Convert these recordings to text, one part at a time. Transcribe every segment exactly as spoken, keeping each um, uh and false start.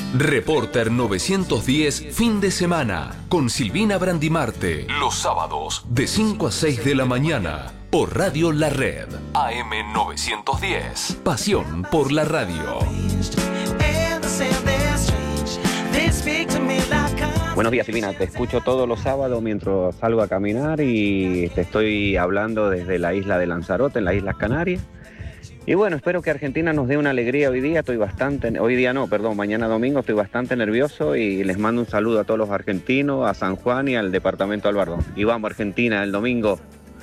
Reporter novecientos diez, fin de semana, con Silvina Brandimarte, los sábados, de cinco a seis de la mañana, por Radio La Red, A M novecientos diez. Pasión por la radio. Buenos días, Silvina. Te escucho todos los sábados mientras salgo a caminar y te estoy hablando desde la isla de Lanzarote, en las Islas Canarias. Y bueno, espero que Argentina nos dé una alegría hoy día. Estoy bastante, hoy día no, perdón, mañana domingo estoy bastante nervioso y les mando un saludo a todos los argentinos, a San Juan y al departamento de Albardón. Y vamos, Argentina, el domingo.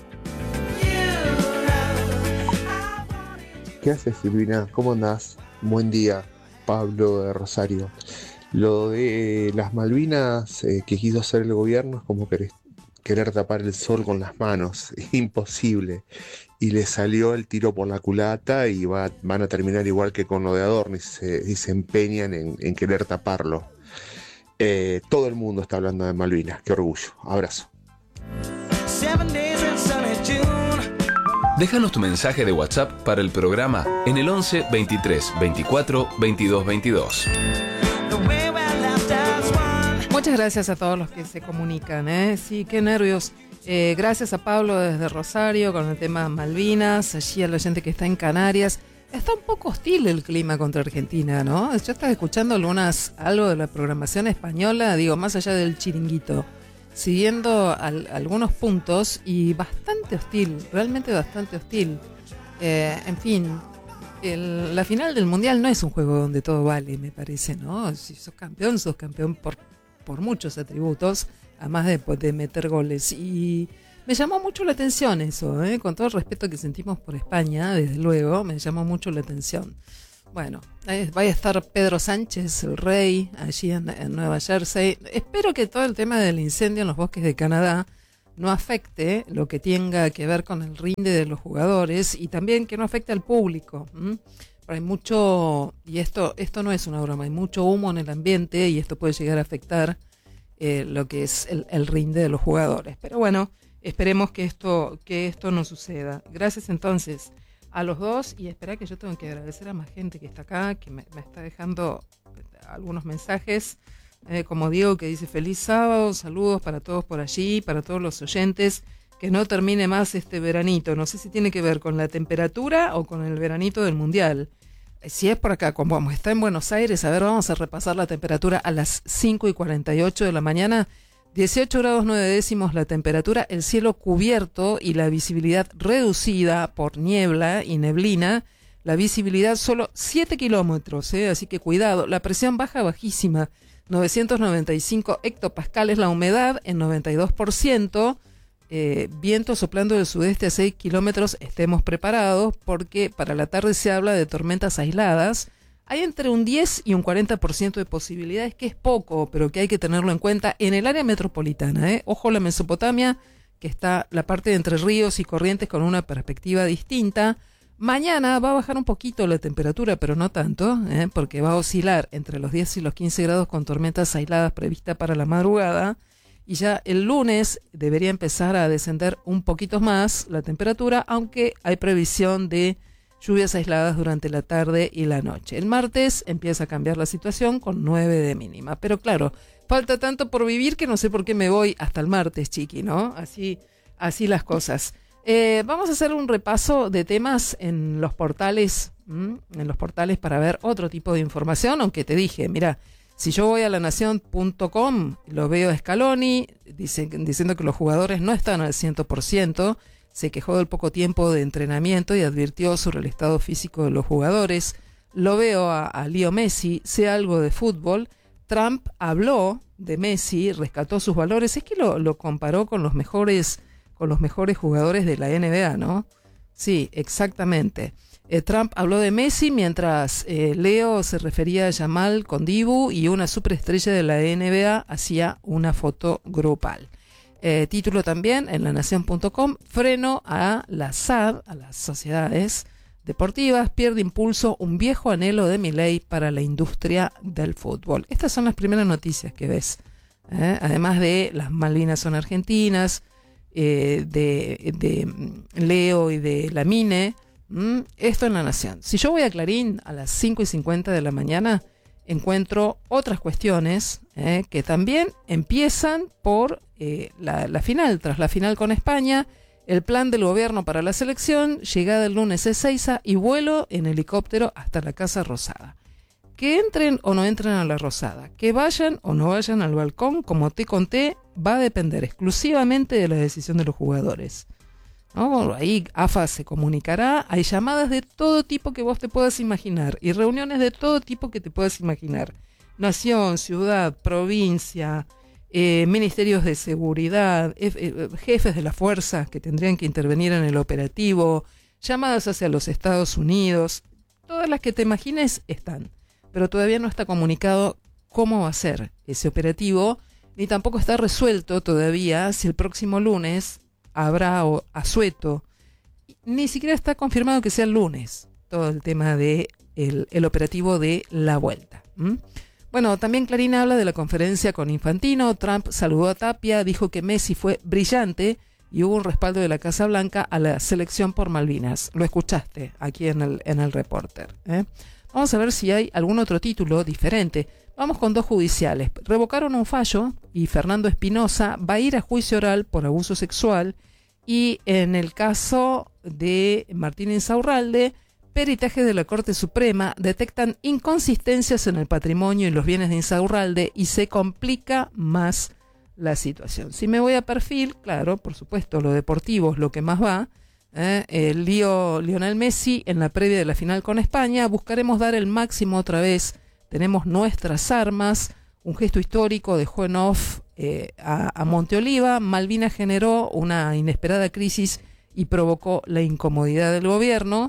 ¿Qué haces, Silvina? ¿Cómo andás? Buen día, Pablo de Rosario. Lo de las Malvinas eh, que quiso hacer el gobierno es como querer, querer tapar el sol con las manos. Imposible. Y le salió el tiro por la culata y va, van a terminar igual que con lo de Adorno y se, y se empeñan en, en querer taparlo. Eh, todo el mundo está hablando de Malvinas. Qué orgullo. Abrazo. Déjanos tu mensaje de WhatsApp para el programa en el once, veintitrés, veinticuatro, veintidós, veintidós. Muchas gracias a todos los que se comunican, ¿eh? Sí, qué nervios. Eh, gracias a Pablo desde Rosario con el tema Malvinas, allí a la gente que está en Canarias. Está un poco hostil el clima contra Argentina, ¿no? Yo estaba escuchando algunas, algo de la programación española, digo, más allá del chiringuito, siguiendo al, algunos puntos y bastante hostil, realmente bastante hostil. Eh, en fin, el, la final del Mundial no es un juego donde todo vale, me parece, ¿no? Si sos campeón, sos campeón por, por muchos atributos, además de, de meter goles. Y me llamó mucho la atención eso, ¿eh? Con todo el respeto que sentimos por España, desde luego, me llamó mucho la atención. Bueno, va a estar Pedro Sánchez, el rey, allí en, en Nueva Jersey. Espero que todo el tema del incendio en los bosques de Canadá no afecte lo que tenga que ver con el rinde de los jugadores y también que no afecte al público. ¿m? Hay mucho, y esto, esto no es una broma, hay mucho humo en el ambiente y esto puede llegar a afectar eh, lo que es el, el rinde de los jugadores. Pero bueno, esperemos que esto, que esto no suceda. Gracias entonces a los dos y espera que yo tengo que agradecer a más gente que está acá, que me, me está dejando algunos mensajes, eh, como Diego que dice feliz sábado, saludos para todos por allí, para todos los oyentes, que no termine más este veranito, no sé si tiene que ver con la temperatura o con el veranito del Mundial. Si es por acá, como está en Buenos Aires, a ver, vamos a repasar la temperatura a las cinco y cuarenta y ocho de la mañana. dieciocho grados nueve décimos la temperatura, el cielo cubierto y la visibilidad reducida por niebla y neblina. La visibilidad solo siete kilómetros, ¿eh? Así que cuidado. La presión baja bajísima, novecientos noventa y cinco hectopascales, la humedad en noventa y dos por ciento. Eh, viento soplando del sudeste a seis kilómetros, estemos preparados porque para la tarde se habla de tormentas aisladas. Hay entre un diez y un cuarenta por ciento de posibilidades, que es poco, pero que hay que tenerlo en cuenta en el área metropolitana. ¿eh? Ojo la Mesopotamia, que está la parte de Entre Ríos y Corrientes con una perspectiva distinta. Mañana va a bajar un poquito la temperatura, pero no tanto, ¿eh? porque va a oscilar entre los diez y los quince grados con tormentas aisladas previstas para la madrugada. Y ya el lunes debería empezar a descender un poquito más la temperatura, aunque hay previsión de lluvias aisladas durante la tarde y la noche. El martes empieza a cambiar la situación con nueve de mínima. Pero claro, falta tanto por vivir que no sé por qué me voy hasta el martes, chiqui, ¿no? Así, así las cosas. Eh, vamos a hacer un repaso de temas en los portales, ¿m? en los portales para ver otro tipo de información, aunque te dije, mira, si yo voy a la nación punto com, lo veo a Scaloni dice, diciendo que los jugadores no están al cien por ciento, se quejó del poco tiempo de entrenamiento y advirtió sobre el estado físico de los jugadores. Lo veo a, a Leo Messi, sé algo de fútbol. Trump habló de Messi, rescató sus valores, es que lo, lo comparó con los mejores, con los mejores jugadores de la N B A, ¿no? Sí, exactamente. Eh, Trump habló de Messi mientras eh, Leo se refería a Yamal con Dibu y una superestrella de la N B A hacía una foto grupal. Eh, título también en la nación punto com, freno a la S A D, a las sociedades deportivas, pierde impulso un viejo anhelo de Milei para la industria del fútbol. Estas son las primeras noticias que ves, ¿eh? Además de las Malvinas son argentinas, eh, de, de Leo y de Lamine. Mm, esto en La Nación. Si yo voy a Clarín a las cinco y cincuenta de la mañana, encuentro otras cuestiones eh, que también empiezan por eh, la, la final. Tras la final con España, el plan del gobierno para la selección, llegada el lunes a Ezeiza y vuelo en helicóptero hasta la Casa Rosada. Que entren o no entren a la Rosada, que vayan o no vayan al balcón, como te conté, va a depender exclusivamente de la decisión de los jugadores, ¿no? Ahí A F A se comunicará, hay llamadas de todo tipo que vos te puedas imaginar y reuniones de todo tipo que te puedas imaginar. Nación, ciudad, provincia, eh, ministerios de seguridad, eh, jefes de las fuerzas que tendrían que intervenir en el operativo, llamadas hacia los Estados Unidos, todas las que te imagines están. Pero todavía no está comunicado cómo va a ser ese operativo, ni tampoco está resuelto todavía si el próximo lunes habrá asueto. Ni siquiera está confirmado que sea el lunes todo el tema de el, el operativo de la vuelta. ¿Mm? Bueno, también Clarín habla de la conferencia con Infantino. Trump saludó a Tapia, dijo que Messi fue brillante y hubo un respaldo de la Casa Blanca a la selección por Malvinas. Lo escuchaste aquí en el, en el Reporter, ¿eh? Vamos a ver si hay algún otro título diferente. Vamos con dos judiciales. Revocaron un fallo y Fernando Espinosa va a ir a juicio oral por abuso sexual. Y en el caso de Martín Insaurralde, peritajes de la Corte Suprema detectan inconsistencias en el patrimonio y los bienes de Insaurralde y se complica más la situación. Si me voy a perfil, claro, por supuesto, lo deportivo es lo que más va. Eh, el lío Lionel Messi en la previa de la final con España, buscaremos dar el máximo otra vez, tenemos nuestras armas, un gesto histórico dejó en off eh, a, a Monteoliva. Malvinas generó una inesperada crisis y provocó la incomodidad del gobierno.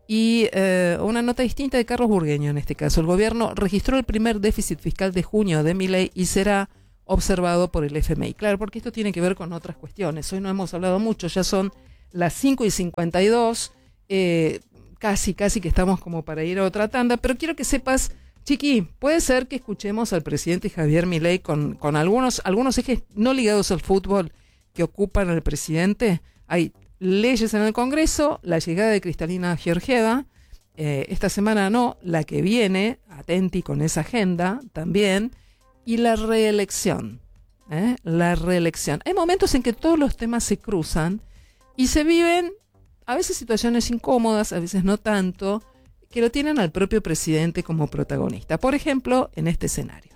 Y eh, una nota distinta de Carlos Burgueño en este caso, el gobierno registró el primer déficit fiscal de junio de Milei y será observado por el F M I. Claro, porque esto tiene que ver con otras cuestiones, hoy no hemos hablado mucho, ya son las cinco y cincuenta y dos, eh, casi, casi que estamos como para ir a otra tanda, pero quiero que sepas, Chiqui, puede ser que escuchemos al presidente Javier Milei con, con algunos, algunos ejes no ligados al fútbol que ocupan al presidente. Hay leyes en el Congreso, la llegada de Cristalina Georgieva, eh, esta semana no, la que viene, atenti con esa agenda también, y la reelección, ¿eh? la reelección. Hay momentos en que todos los temas se cruzan y se viven a veces situaciones incómodas, a veces no tanto, que lo tienen al propio presidente como protagonista. Por ejemplo, en este escenario.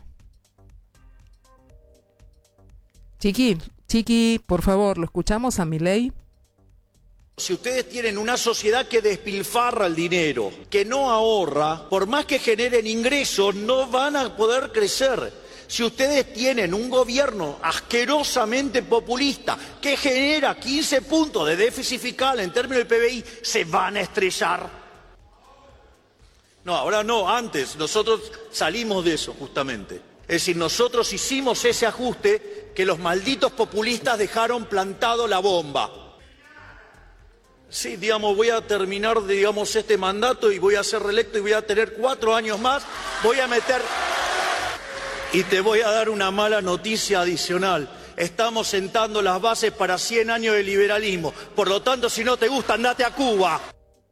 Chiqui, Chiqui, por favor, ¿lo escuchamos a Milei? Si ustedes tienen una sociedad que despilfarra el dinero, que no ahorra, por más que generen ingresos, no van a poder crecer. Si ustedes tienen un gobierno asquerosamente populista que genera quince puntos de déficit fiscal en términos del P B I, se van a estrellar. No, ahora no, antes nosotros salimos de eso justamente. Es decir, nosotros hicimos ese ajuste que los malditos populistas dejaron plantado la bomba. Sí, digamos, voy a terminar, digamos, este mandato y voy a ser reelecto y voy a tener cuatro años más, voy a meter... Y te voy a dar una mala noticia adicional. Estamos sentando las bases para cien años de liberalismo. Por lo tanto, si no te gusta, andate a Cuba.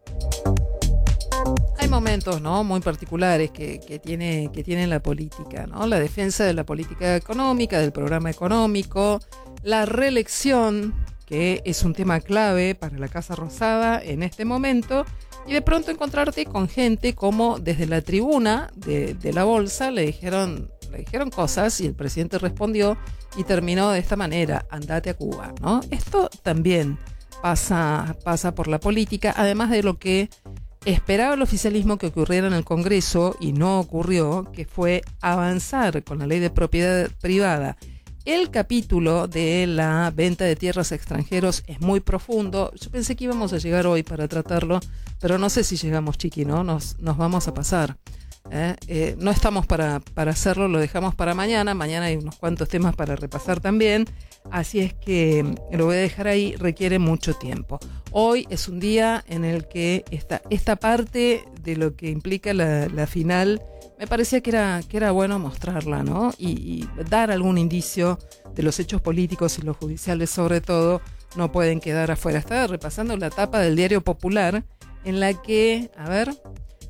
Hay momentos, ¿no?, muy particulares que, que, tiene, que tiene la política, ¿no? La defensa de la política económica, del programa económico, la reelección, que es un tema clave para la Casa Rosada en este momento, y de pronto encontrarte con gente como desde la tribuna de, de la bolsa le dijeron... Le dijeron cosas y el presidente respondió y terminó de esta manera: andate a Cuba, ¿no? Esto también pasa, pasa por la política, además de lo que esperaba el oficialismo que ocurriera en el Congreso y no ocurrió, que fue avanzar con la ley de propiedad privada. El capítulo de la venta de tierras a extranjeros es muy profundo. Yo pensé que íbamos a llegar hoy para tratarlo, pero no sé si llegamos, Chiqui, ¿no? Nos, nos vamos a pasar. Eh, eh, no estamos para, para hacerlo, lo dejamos para mañana. Mañana hay unos cuantos temas para repasar también, así es que lo voy a dejar ahí, requiere mucho tiempo. Hoy es un día en el que esta, esta parte de lo que implica la, la final me parecía que era, que era bueno mostrarla, ¿no? Y, y dar algún indicio de los hechos políticos y los judiciales sobre todo no pueden quedar afuera. Estaba repasando la tapa del Diario Popular en la que, a ver...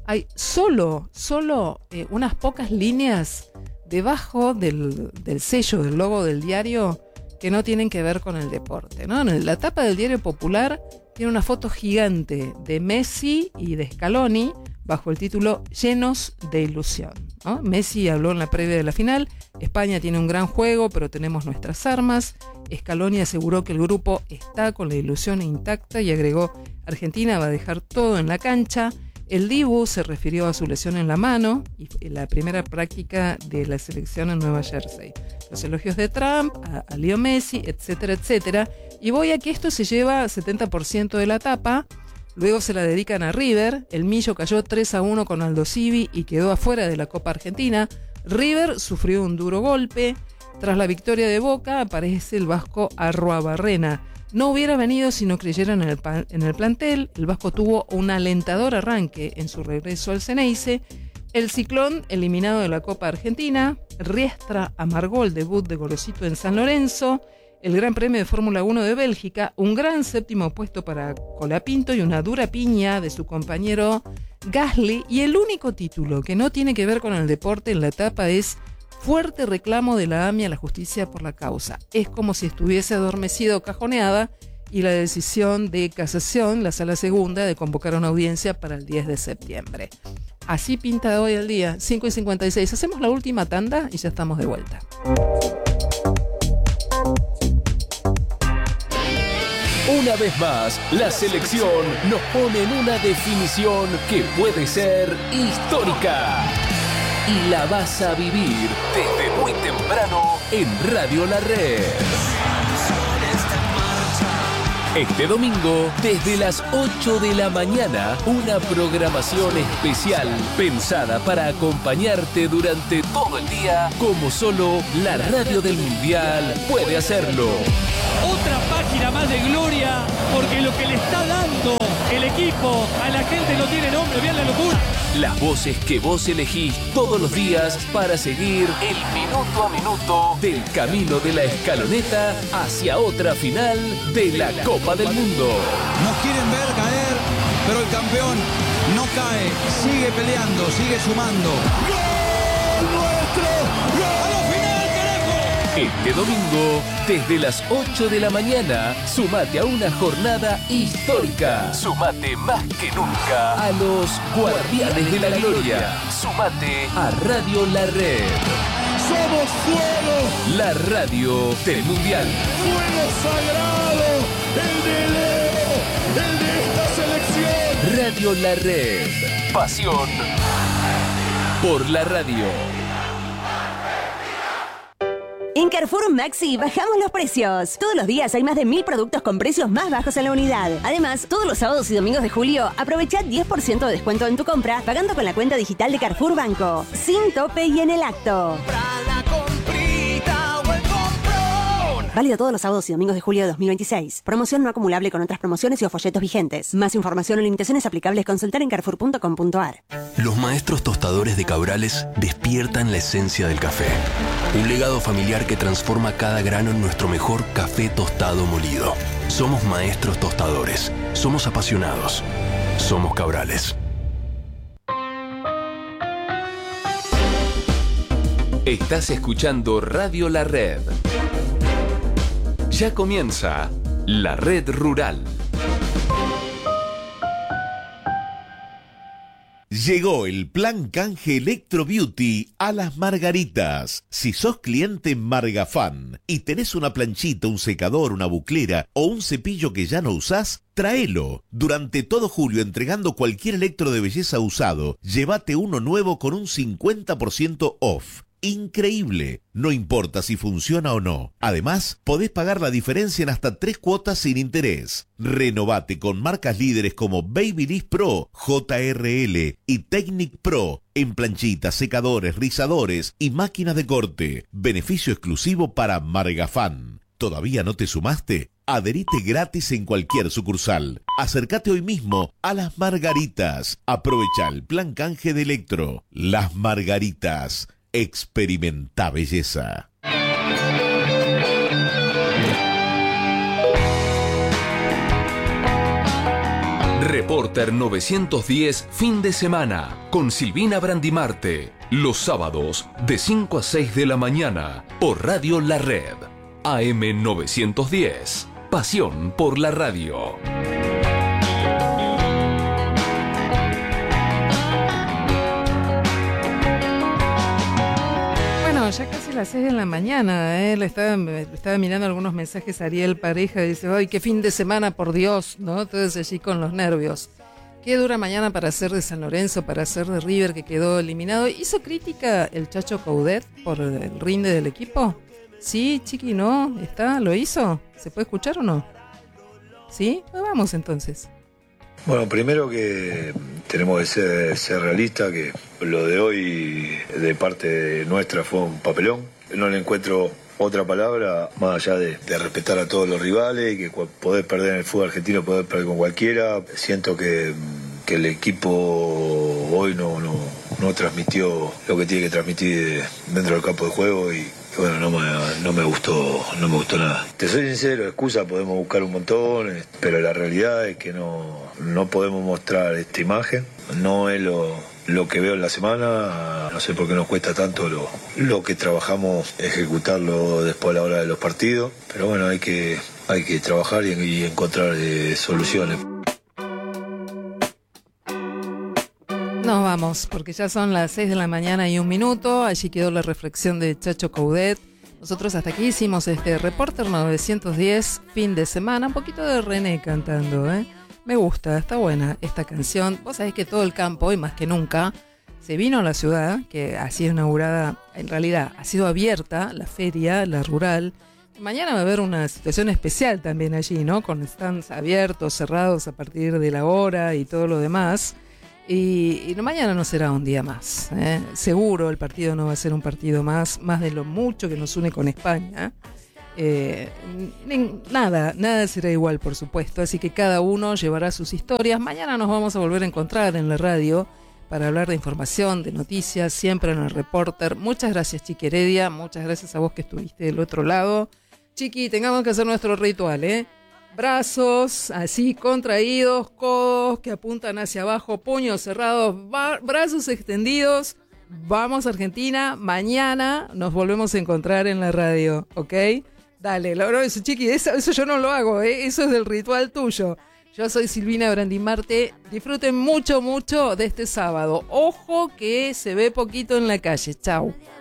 hay solo, solo eh, unas pocas líneas debajo del, del sello, del logo del diario, que no tienen que ver con el deporte, ¿no? En la tapa del Diario Popular tiene una foto gigante de Messi y de Scaloni bajo el título Llenos de ilusión, ¿no? Messi habló en la previa de la final: España tiene un gran juego, pero tenemos nuestras armas. Scaloni aseguró que el grupo está con la ilusión intacta y agregó: Argentina va a dejar todo en la cancha. El Dibu se refirió a su lesión en la mano y la primera práctica de la selección en Nueva Jersey. Los elogios de Trump a, a Leo Messi, etcétera, etcétera. Y voy a que esto se lleva setenta por ciento de la tapa. Luego se la dedican a River. El Millo cayó tres a uno con Aldo Civi y quedó afuera de la Copa Argentina. River sufrió un duro golpe. Tras la victoria de Boca aparece el vasco Arruabarrena. No hubiera venido si no creyeran en el, en el plantel. El vasco tuvo un alentador arranque en su regreso al Ceneice. El Ciclón, eliminado de la Copa Argentina. Riestra amargó el debut de Gorosito en San Lorenzo. El Gran Premio de Fórmula uno de Bélgica. Un gran séptimo puesto para Colapinto y una dura piña de su compañero Gasly. Y el único título que no tiene que ver con el deporte en la etapa es fuerte reclamo de la A M I a la justicia por la causa. Es como si estuviese adormecido o cajoneada, y la decisión de casación, la sala segunda, de convocar una audiencia para el diez de septiembre. Así pinta hoy el día, cinco y cincuenta y seis. Hacemos la última tanda y ya estamos de vuelta. Una vez más, la selección nos pone en una definición que puede ser histórica. Y la vas a vivir desde muy temprano en Radio La Red. Este domingo, desde las ocho de la mañana, una programación especial pensada para acompañarte durante todo el día, como solo la radio del Mundial puede hacerlo. Otra página más de gloria, porque lo que le está dando el equipo a la gente no tiene nombre. Vean la locura. Las voces que vos elegís todos los días para seguir el minuto a minuto del camino de la escaloneta hacia otra final de la Copa del Mundo. Nos quieren ver caer, pero el campeón no cae, sigue peleando, sigue sumando. ¡Gol nuestro! ¡Gol! ¡A la final, carajo! Este domingo, desde las ocho de la mañana, sumate a una jornada histórica. Sumate más que nunca a los Guardianes de la Gloria. Sumate a Radio La Red. ¡Somos fuego! La radio del Mundial. ¡Fuego sagrado! ¡El de Leo! ¡El de esta selección! Radio La Red. Pasión por la radio. En Carrefour Maxi bajamos los precios. Todos los días hay más de mil productos con precios más bajos en la unidad. Además, todos los sábados y domingos de julio, aprovecha diez por ciento de descuento en tu compra pagando con la cuenta digital de Carrefour Banco. Sin tope y en el acto. Válido todos los sábados y domingos de julio de dos mil veintiséis. Promoción no acumulable con otras promociones y o folletos vigentes. Más información o limitaciones aplicables, consultar en carrefour punto com punto a r. Los maestros tostadores de Cabrales despiertan la esencia del café. Un legado familiar que transforma cada grano en nuestro mejor café tostado molido. Somos maestros tostadores. Somos apasionados. Somos Cabrales. Estás escuchando Radio La Red. Ya comienza La Red Rural. Llegó el plan canje Electro Beauty a Las Margaritas. Si sos cliente Margafan y tenés una planchita, un secador, una buclera o un cepillo que ya no usás, tráelo. Durante todo julio, entregando cualquier electro de belleza usado, llévate uno nuevo con un cincuenta por ciento off. Increíble, no importa si funciona o no. Además, podés pagar la diferencia en hasta tres cuotas sin interés. Renovate con marcas líderes como Babyliss Pro, J R L y Technic Pro en planchitas, secadores, rizadores y máquinas de corte. Beneficio exclusivo para Margafan. ¿Todavía no te sumaste? Adherite gratis en cualquier sucursal. Acércate hoy mismo a Las Margaritas. Aprovecha el plan canje de Electro. Las Margaritas. Experimenta belleza. Reporter novecientos diez fin de semana con Silvina Brandimarte. Los sábados de cinco a seis de la mañana por Radio La Red. A M novecientos diez. Pasión por la radio. Bueno, ya casi las seis de la mañana, ¿eh? Le estaba, me estaba mirando algunos mensajes a Ariel Pareja y dice, ¡ay, qué fin de semana, por Dios! ¿No? Entonces allí con los nervios. Qué dura mañana para ser de San Lorenzo, para ser de River, que quedó eliminado. ¿Hizo crítica el Chacho Coudet por el rinde del equipo? Sí, Chiqui, ¿no? ¿Está? ¿Lo hizo? ¿Se puede escuchar o no? ¿Sí? Pues vamos entonces. Bueno, primero que tenemos que ser, ser realistas, que lo de hoy de parte nuestra fue un papelón. No le encuentro otra palabra más allá de, de respetar a todos los rivales, que poder perder en el fútbol argentino, poder perder con cualquiera. Siento que, que el equipo hoy no, no, no transmitió lo que tiene que transmitir dentro del campo de juego y bueno, no me, no me gustó, no me gustó nada. Te soy sincero, excusas podemos buscar un montón, pero la realidad es que no, no podemos mostrar esta imagen. No es lo, lo que veo en la semana, no sé por qué nos cuesta tanto lo, lo que trabajamos ejecutarlo después a la hora de los partidos, pero bueno, hay que, hay que trabajar y, y encontrar eh, soluciones. Nos vamos, porque ya son las seis de la mañana y un minuto. Allí quedó la reflexión de Chacho Coudet. Nosotros hasta aquí hicimos este Reporter novecientos diez, fin de semana. Un poquito de René cantando, ¿eh? Me gusta, está buena esta canción. Vos sabés que todo el campo, hoy más que nunca, se vino a la ciudad, que ha sido inaugurada, en realidad ha sido abierta la feria, la rural. Mañana va a haber una situación especial también allí, ¿no? Con stands abiertos, cerrados a partir de la hora y todo lo demás. Y, y mañana no será un día más, ¿eh? Seguro el partido no va a ser un partido más, más de lo mucho que nos une con España. Eh, nada, nada será igual, por supuesto, así que cada uno llevará sus historias. Mañana nos vamos a volver a encontrar en la radio para hablar de información, de noticias, siempre en el Reporter. Muchas gracias, Chiqui Heredia, muchas gracias a vos que estuviste del otro lado. Chiqui, tengamos que hacer nuestro ritual, ¿eh? Brazos así contraídos, codos que apuntan hacia abajo, puños cerrados, ba- brazos extendidos. Vamos Argentina, mañana nos volvemos a encontrar en la radio, ¿ok? Dale, lo, eso, Chiqui, eso, eso yo no lo hago, ¿eh? Eso es del ritual tuyo. Yo soy Silvina Brandimarte, disfruten mucho, mucho de este sábado. Ojo que se ve poquito en la calle, chau.